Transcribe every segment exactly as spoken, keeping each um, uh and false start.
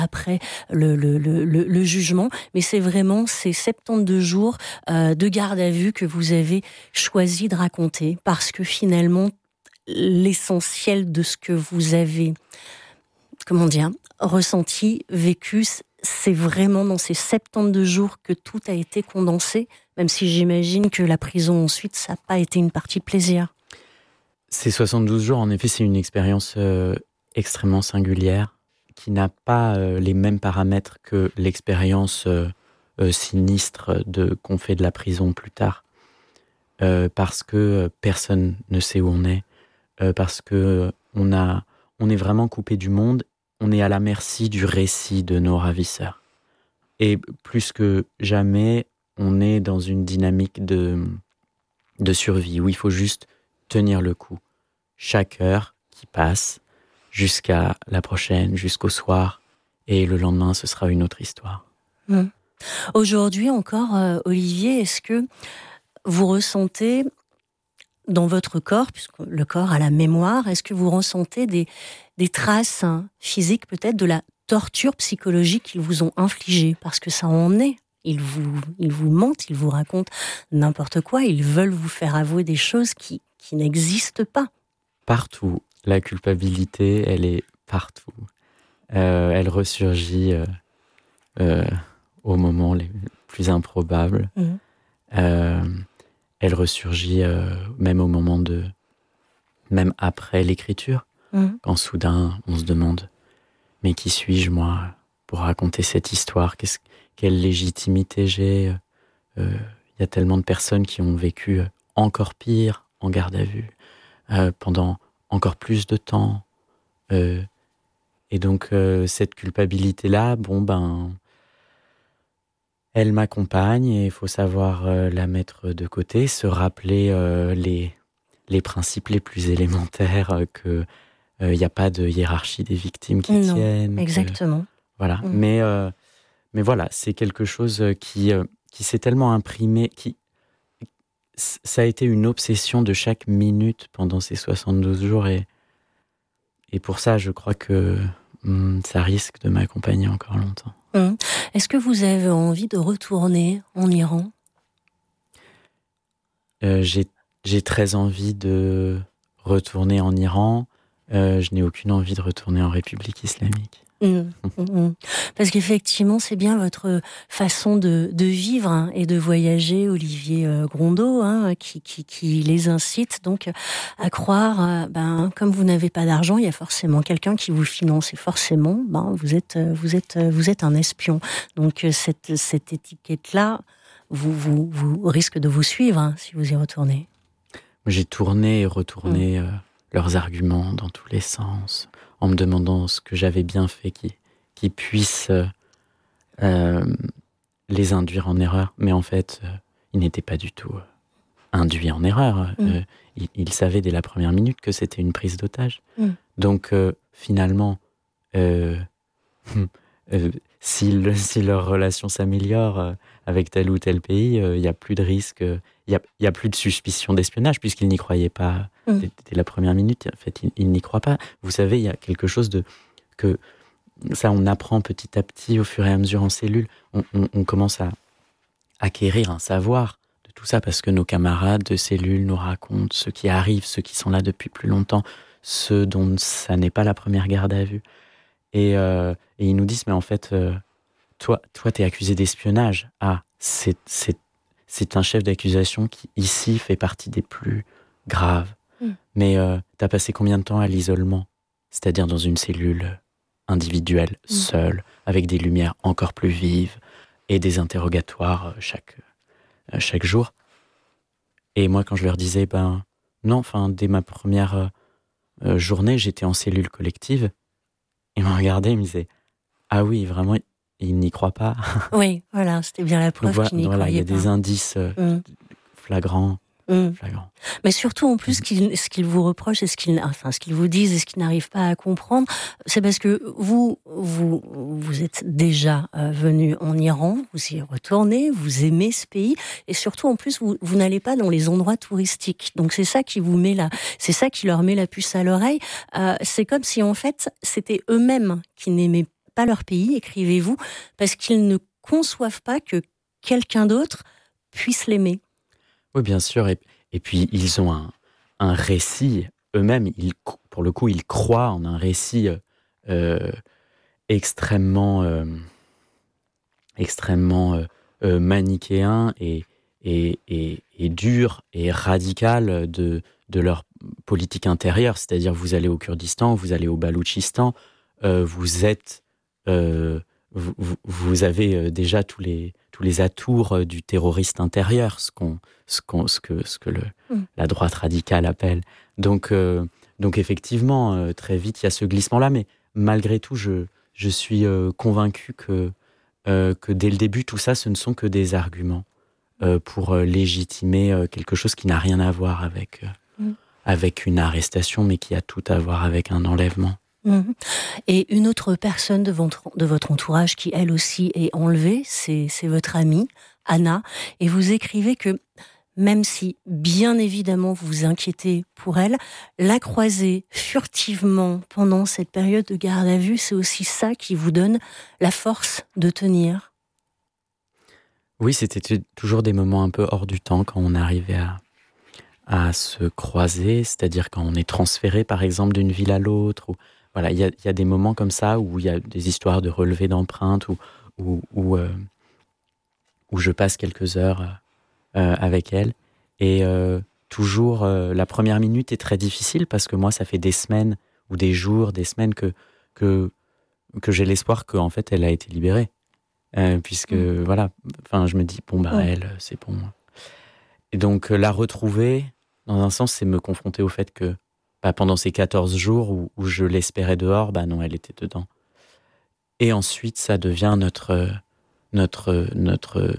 après le, le, le, le jugement, mais c'est vraiment ces soixante-douze jours euh, de garde à vue que vous avez choisi de raconter, parce que finalement, l'essentiel de ce que vous avez, comment dire, ressenti, vécu, c'est vraiment dans ces soixante-douze jours que tout a été condensé, même si j'imagine que la prison ensuite, ça n'a pas été une partie plaisir. Ces soixante-douze jours, en effet, c'est une expérience euh, extrêmement singulière, qui n'a pas euh, les mêmes paramètres que l'expérience euh, euh, sinistre de, qu'on fait de la prison plus tard. Euh, parce que euh, personne ne sait où on est, euh, parce que euh, on, a, on est vraiment coupé du monde, on est à la merci du récit de nos ravisseurs. Et plus que jamais, on est dans une dynamique de, de survie, où il faut juste tenir le coup. Chaque heure qui passe, jusqu'à la prochaine, jusqu'au soir, et le lendemain, ce sera une autre histoire. Mmh. Aujourd'hui encore, euh, Olivier, est-ce que vous ressentez dans votre corps, puisque le corps a la mémoire, est-ce que vous ressentez des, des traces hein, physiques peut-être de la torture psychologique qu'ils vous ont infligée? Parce que ça en est. Ils vous, ils vous mentent, ils vous racontent n'importe quoi, ils veulent vous faire avouer des choses qui, qui n'existent pas. Partout. La culpabilité, elle est partout. Euh, elle ressurgit euh, euh, au moment les plus improbables. Mmh. Euh, elle ressurgit euh, même au moment de... Même après l'écriture, mmh. quand soudain on se demande « Mais qui suis-je, moi, pour raconter cette histoire ? Qu'est-ce, quelle légitimité j'ai ?» Il euh, y a tellement de personnes qui ont vécu encore pire en garde à vue, euh, pendant encore plus de temps. Euh, et donc, euh, cette culpabilité-là, bon, ben, elle m'accompagne et il faut savoir euh, la mettre de côté, se rappeler euh, les, les principes les plus élémentaires, euh, que il euh, n'y a pas de hiérarchie des victimes qui non, tiennent. Exactement. Que, voilà. Mmh. Mais, euh, mais voilà, c'est quelque chose qui, euh, qui s'est tellement imprimé, qui, ça a été une obsession de chaque minute pendant ces soixante-douze jours et, et pour ça, je crois que hum, ça risque de m'accompagner encore longtemps. Mmh. Est-ce que vous avez envie de retourner en Iran ? euh, j'ai, j'ai très envie de retourner en Iran. Euh, je n'ai aucune envie de retourner en République islamique. Mmh, mmh. Parce qu'effectivement, c'est bien votre façon de, de vivre hein, et de voyager, Olivier euh, Grondeau, hein, qui, qui, qui les incite donc à croire, euh, ben, comme vous n'avez pas d'argent, il y a forcément quelqu'un qui vous finance et forcément, ben, vous êtes, vous êtes, vous êtes un espion. Donc cette, cette étiquette-là, vous, vous, vous risque de vous suivre hein, si vous y retournez. J'ai tourné et retourné mmh. euh, leurs arguments dans tous les sens, en me demandant ce que j'avais bien fait qui, qui puisse euh, euh, les induire en erreur. Mais en fait, euh, ils n'étaient pas du tout euh, induits en erreur. Mmh. Euh, ils, ils savaient dès la première minute que c'était une prise d'otage. Mmh. Donc, euh, finalement, euh, euh, si, le, si leur relation s'améliore euh, avec tel ou tel pays, il euh, n'y a plus de risque, il n'y a, y a plus de suspicion d'espionnage, puisqu'ils n'y croyaient pas mmh. dès, dès la première minute. En fait, ils, ils n'y croient pas. Vous savez, il y a quelque chose de... que ça, on apprend petit à petit, au fur et à mesure en cellule. On, on, on commence à acquérir un savoir de tout ça, parce que nos camarades de cellule nous racontent ce qui arrive, ceux qui sont là depuis plus longtemps, ceux dont ça n'est pas la première garde à vue. Et, euh, et ils nous disent, mais en fait, euh, toi, toi, t'es accusé d'espionnage. Ah, c'est, c'est, c'est un chef d'accusation qui, ici, fait partie des plus graves. Mm. Mais euh, t'as passé combien de temps à l'isolement ? C'est-à-dire dans une cellule individuelle, mm. seule, avec des lumières encore plus vives et des interrogatoires chaque, euh, chaque jour. Et moi, quand je leur disais, ben non, enfin, dès ma première euh, journée, j'étais en cellule collective, ils me regardaient, ils me disaient « Ah oui, vraiment, ils n'y croient pas ». Oui, voilà, c'était bien la preuve voilà, qu'ils n'y voilà, croyaient pas. Il y a des indices euh, mmh. flagrants. Mmh. flagrants. Mais surtout, en plus, mmh. qu'ils, ce qu'ils vous reprochent, et ce qu'ils, enfin, ce qu'ils vous disent et ce qu'ils n'arrivent pas à comprendre, c'est parce que vous, vous, vous êtes déjà euh, venu en Iran, vous y retournez, vous aimez ce pays, et surtout, en plus, vous, vous n'allez pas dans les endroits touristiques. Donc, c'est ça qui vous met la, c'est ça qui leur met la puce à l'oreille. Euh, c'est comme si, en fait, c'était eux-mêmes qui n'aimaient pas leur pays, écrivez-vous, parce qu'ils ne conçoivent pas que quelqu'un d'autre puisse l'aimer. Oui, bien sûr. Et, et puis, ils ont un, un récit eux-mêmes. Ils, pour le coup, ils croient en un récit euh, extrêmement, euh, extrêmement euh, euh, manichéen et, et, et, et dur et radical de, de leur politique intérieure. C'est-à-dire, vous allez au Kurdistan, vous allez au Baloutchistan, euh, vous êtes... Euh, vous, vous, vous avez déjà tous les, tous les atours du terroriste intérieur, ce, qu'on, ce, qu'on, ce que, ce que le, mm. la droite radicale appelle. Donc, euh, donc effectivement, euh, très vite, il y a ce glissement-là, mais malgré tout, je, je suis euh, convaincu que, euh, que dès le début, tout ça, ce ne sont que des arguments euh, pour euh, légitimer euh, quelque chose qui n'a rien à voir avec, euh, mm. avec une arrestation, mais qui a tout à voir avec un enlèvement. Mmh. Et une autre personne de votre, de votre entourage qui, elle aussi, est enlevée, c'est, c'est votre amie, Anna. Et vous écrivez que, même si, bien évidemment, vous vous inquiétez pour elle, la croiser furtivement pendant cette période de garde à vue, c'est aussi ça qui vous donne la force de tenir. Oui, c'était toujours des moments un peu hors du temps quand on arrivait à, à se croiser, c'est-à-dire quand on est transféré, par exemple, d'une ville à l'autre, ou voilà, il y a, y a des moments comme ça où il y a des histoires de relevés d'empreintes, où, où, où, euh, où je passe quelques heures euh, avec elle. Et euh, toujours, euh, la première minute est très difficile parce que moi, ça fait des semaines ou des jours, des semaines que, que, que j'ai l'espoir qu'en fait, elle a été libérée. Euh, puisque, mmh. voilà, enfin, je me dis, bon, bah, mmh. elle, c'est bon. Et donc, la retrouver, dans un sens, c'est me confronter au fait que bah, pendant ces quatorze jours où, où je l'espérais dehors, bah non, elle était dedans. Et ensuite, ça devient notre, notre, notre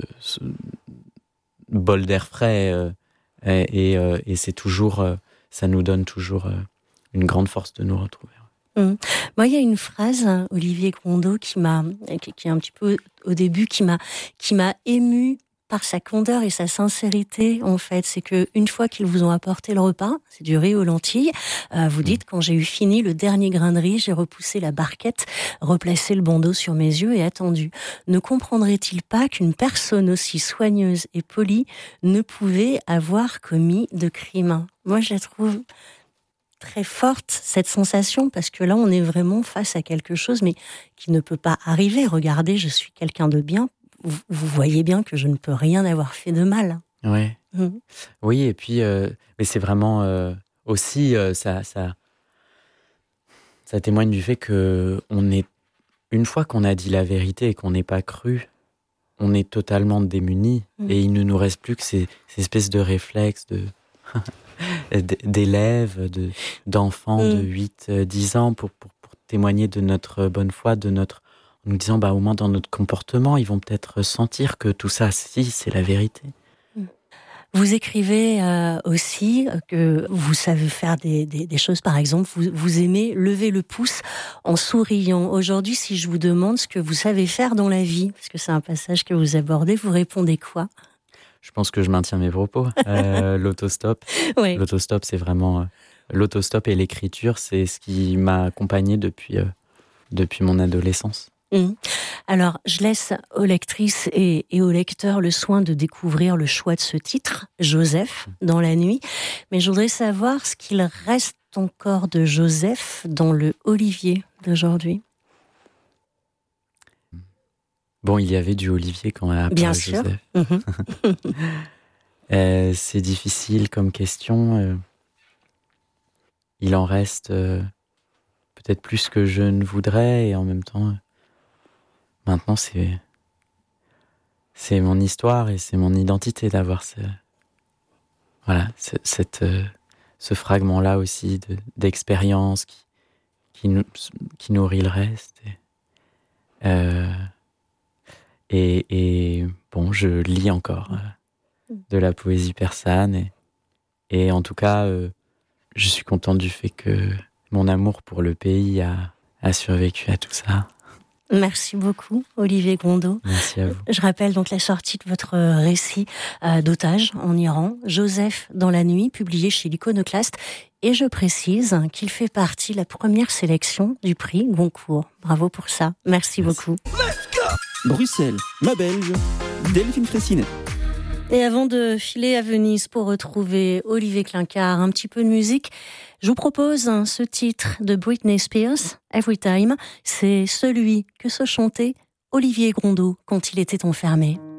bol d'air frais. Euh, et, et, et c'est toujours, euh, ça nous donne toujours euh, une grande force de nous retrouver. Mmh. Moi, il y a une phrase, Olivier Grondeau, qui m'a, qui, qui est un petit peu au début, qui m'a, qui m'a émue par sa candeur et sa sincérité, en fait. C'est que une fois qu'ils vous ont apporté le repas, c'est du riz aux lentilles, euh, vous dites, quand j'ai eu fini le dernier grain de riz, j'ai repoussé la barquette, replacé le bandeau sur mes yeux et attendu. Ne comprendrait-il pas qu'une personne aussi soigneuse et polie ne pouvait avoir commis de crime ? Moi, je la trouve très forte, cette sensation, parce que là, on est vraiment face à quelque chose, mais qui ne peut pas arriver. Regardez, je suis quelqu'un de bien. Vous, vous voyez bien que je ne peux rien avoir fait de mal. Oui, mmh. oui, et puis, euh, mais c'est vraiment euh, aussi, euh, ça, ça, ça témoigne du fait que on est, une fois qu'on a dit la vérité et qu'on n'est pas cru, on est totalement démunis, mmh. et il ne nous reste plus que ces, ces espèces de réflexes de d'élèves, de, d'enfants mmh. de huit dix ans pour, pour, pour témoigner de notre bonne foi, de notre, en nous disant, bah, au moins dans notre comportement, ils vont peut-être sentir que tout ça, si, c'est la vérité. Vous écrivez euh, aussi que vous savez faire des, des, des choses, par exemple, vous, vous aimez lever le pouce en souriant. Aujourd'hui, si je vous demande ce que vous savez faire dans la vie, parce que c'est un passage que vous abordez, vous répondez quoi ? Je pense que je maintiens mes propos. Euh, l'autostop, oui. L'autostop, c'est vraiment... Euh, l'autostop et l'écriture, c'est ce qui m'a accompagné depuis, euh, depuis mon adolescence. Mmh. Alors, je laisse aux lectrices et, et aux lecteurs le soin de découvrir le choix de ce titre, Joseph, dans la nuit. Mais je voudrais savoir ce qu'il reste encore de Joseph dans le Olivier d'aujourd'hui. Bon, il y avait du Olivier quand même. Bien sûr. Joseph. Mmh. euh, c'est difficile comme question. Euh, il en reste euh, peut-être plus que je ne voudrais, et en même temps, euh, maintenant c'est c'est mon histoire et c'est mon identité d'avoir ce voilà ce, cette euh, ce fragment-là aussi de, d'expérience qui qui, nous, qui nourrit le reste. Et, euh, Et, et bon, je lis encore euh, de la poésie persane. Et, et en tout cas, euh, je suis content du fait que mon amour pour le pays a, a survécu à tout ça. Merci beaucoup, Olivier Grondeau. Merci à vous. Je rappelle donc la sortie de votre récit euh, d'otage en Iran, Joseph dans la nuit, publié chez l'Iconoclaste. Et je précise qu'il fait partie de la première sélection du prix Goncourt. Bravo pour ça. Merci, Merci. beaucoup. Bruxelles, ma Belge, Delphine Fraissinet. Et avant de filer à Venise pour retrouver Olivier Clincard, un petit peu de musique, je vous propose ce titre de Britney Spears, Every Time. C'est celui que se chantait Olivier Grondeau quand il était enfermé.